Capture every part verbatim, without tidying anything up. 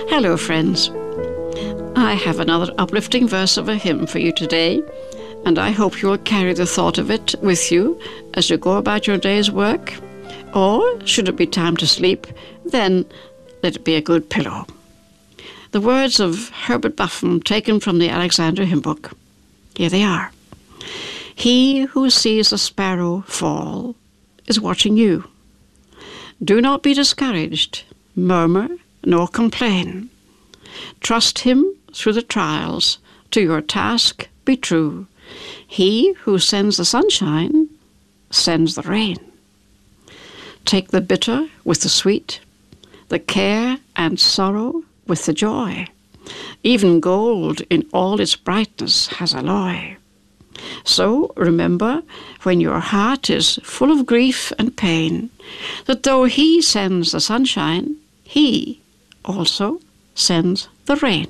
Hello, friends. I have another uplifting verse of a hymn for you today, and I hope you will carry the thought of it with you as you go about your day's work, or should it be time to sleep, then let it be a good pillow. The words of Herbert Buffon, taken from the Alexander Hymn Book. Here they are. He who sees a sparrow fall is watching you. Do not be discouraged, murmur, nor complain. Trust him through the trials, to your task be true. He who sends the sunshine sends the rain. Take the bitter with the sweet, the care and sorrow with the joy. Even gold in all its brightness has alloy. So remember, when your heart is full of grief and pain, that though he sends the sunshine, he also sends the rain.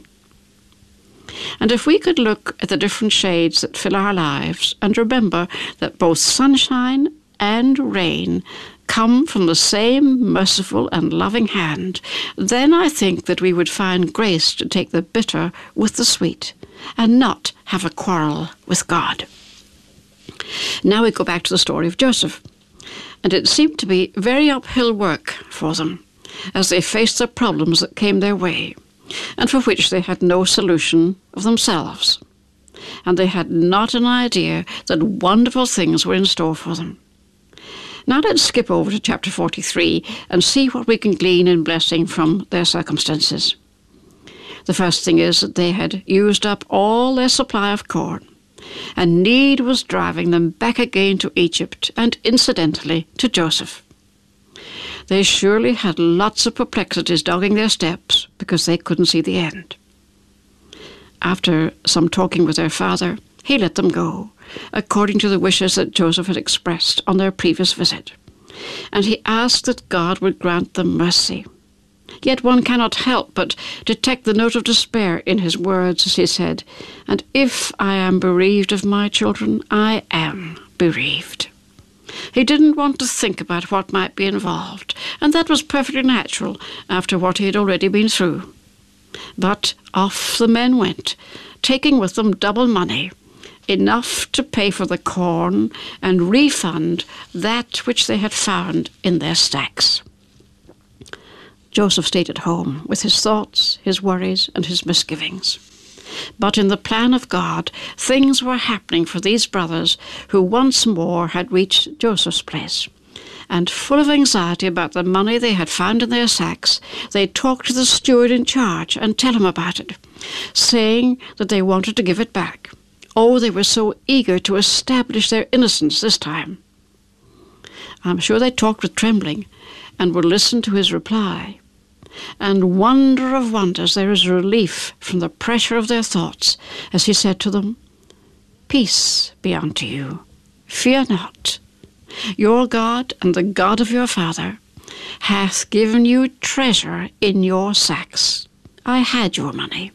And if we could look at the different shades that fill our lives and remember that both sunshine and rain come from the same merciful and loving hand, then I think that we would find grace to take the bitter with the sweet and not have a quarrel with God. Now we go back to the story of Joseph, and it seemed to be very uphill work for them as they faced the problems that came their way, and for which they had no solution of themselves. And they had not an idea that wonderful things were in store for them. Now let's skip over to chapter forty-three and see what we can glean in blessing from their circumstances. The first thing is that they had used up all their supply of corn, and need was driving them back again to Egypt and incidentally to Joseph. They surely had lots of perplexities dogging their steps because they couldn't see the end. After some talking with their father, he let them go, according to the wishes that Joseph had expressed on their previous visit, and he asked that God would grant them mercy. Yet one cannot help but detect the note of despair in his words as he said, "And if I am bereaved of my children, I am bereaved." He didn't want to think about what might be involved, and that was perfectly natural after what he had already been through. But off the men went, taking with them double money, enough to pay for the corn and refund that which they had found in their stacks. Joseph stayed at home with his thoughts, his worries, and his misgivings. But in the plan of God, things were happening for these brothers who once more had reached Joseph's place. And full of anxiety about the money they had found in their sacks, they talked to the steward in charge and tell him about it, saying that they wanted to give it back. Oh, they were so eager to establish their innocence this time. I'm sure they talked with trembling and would listen to his reply. And wonder of wonders, there is relief from the pressure of their thoughts, as he said to them, "Peace be unto you. Fear not. Your God and the God of your father hath given you treasure in your sacks. I had your money."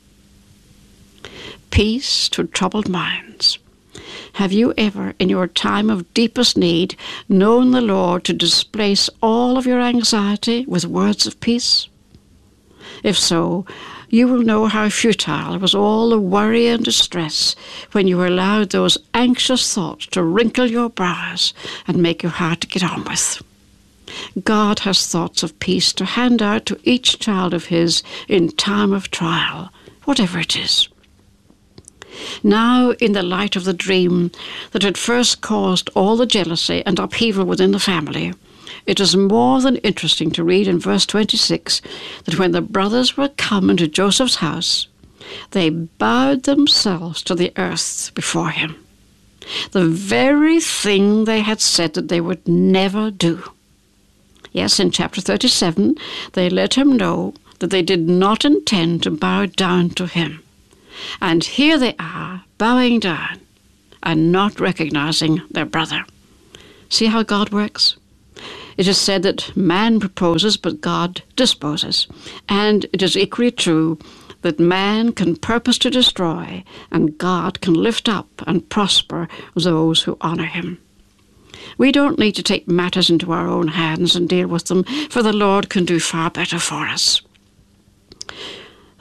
Peace to troubled minds. Have you ever, in your time of deepest need, known the Lord to displace all of your anxiety with words of peace? If so, you will know how futile was all the worry and distress when you allowed those anxious thoughts to wrinkle your brows and make you hard to get on with. God has thoughts of peace to hand out to each child of his in time of trial, whatever it is. Now, in the light of the dream that had first caused all the jealousy and upheaval within the family, it is more than interesting to read in verse twenty-six that when the brothers were come into Joseph's house, they bowed themselves to the earth before him. The very thing they had said that they would never do. Yes, in chapter thirty-seven, they let him know that they did not intend to bow down to him. And here they are, bowing down and not recognizing their brother. See how God works? It is said that man proposes, but God disposes. And it is equally true that man can purpose to destroy, and God can lift up and prosper those who honor him. We don't need to take matters into our own hands and deal with them, for the Lord can do far better for us.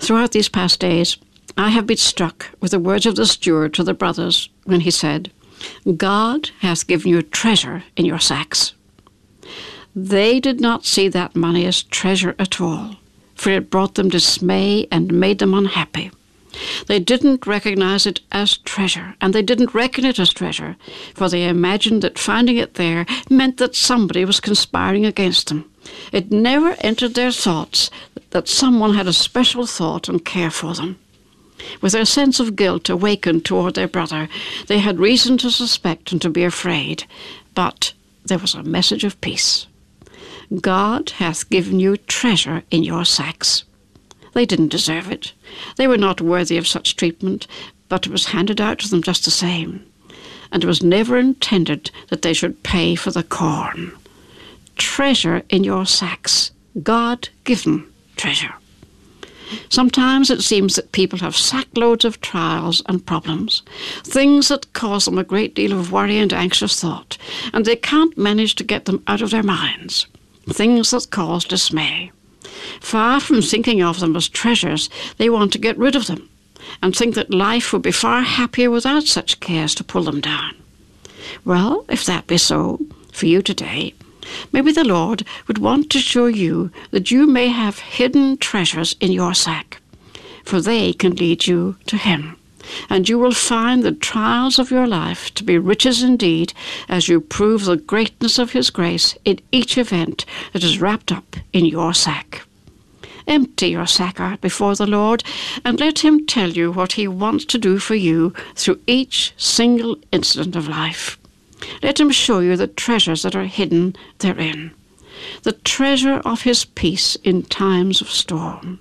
Throughout these past days, I have been struck with the words of the steward to the brothers when he said, God hath given you treasure in your sacks. They did not see that money as treasure at all, for it brought them dismay and made them unhappy. They didn't recognize it as treasure, and they didn't reckon it as treasure, for they imagined that finding it there meant that somebody was conspiring against them. It never entered their thoughts that someone had a special thought and care for them. With their sense of guilt awakened toward their brother, they had reason to suspect and to be afraid, but there was a message of peace. God hath given you treasure in your sacks. They didn't deserve it. They were not worthy of such treatment, but it was handed out to them just the same. And it was never intended that they should pay for the corn. Treasure in your sacks. God-given treasure. Sometimes it seems that people have sackloads of trials and problems, things that cause them a great deal of worry and anxious thought, and they can't manage to get them out of their minds. Things that cause dismay. Far from thinking of them as treasures, they want to get rid of them and think that life would be far happier without such cares to pull them down. Well, if that be so for you today, maybe the Lord would want to show you that you may have hidden treasures in your sack, for they can lead you to Him. And you will find the trials of your life to be riches indeed as you prove the greatness of His grace in each event that is wrapped up in your sack. Empty your sack out before the Lord and let Him tell you what He wants to do for you through each single incident of life. Let Him show you the treasures that are hidden therein, the treasure of His peace in times of storm.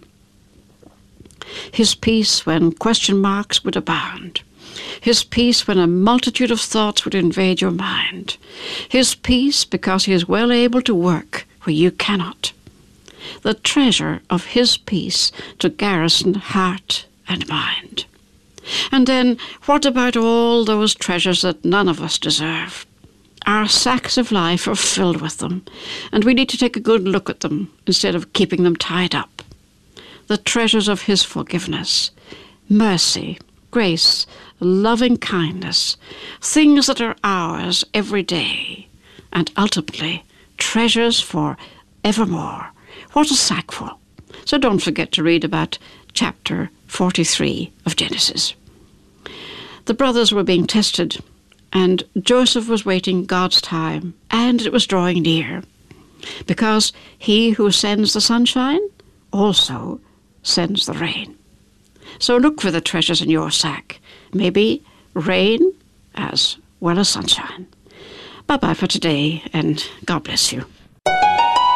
His peace when question marks would abound. His peace when a multitude of thoughts would invade your mind. His peace because He is well able to work where you cannot. The treasure of His peace to garrison heart and mind. And then, what about all those treasures that none of us deserve? Our sacks of life are filled with them, and we need to take a good look at them instead of keeping them tied up. The treasures of His forgiveness, mercy, grace, loving kindness, things that are ours every day, and ultimately treasures for evermore. What a sackful. So don't forget to read about chapter forty-three of Genesis. The brothers were being tested, and Joseph was waiting God's time, and it was drawing near, because He who sends the sunshine also sends the rain. So look for the treasures in your sack, maybe rain as well as sunshine. Bye-bye for today, and God bless you.